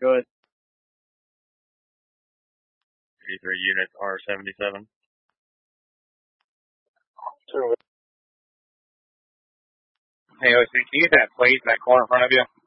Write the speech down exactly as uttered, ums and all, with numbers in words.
Good. eighty-three units, R seventy-seven. Two. Hey, O C, can you get that plate in that corner in front of you?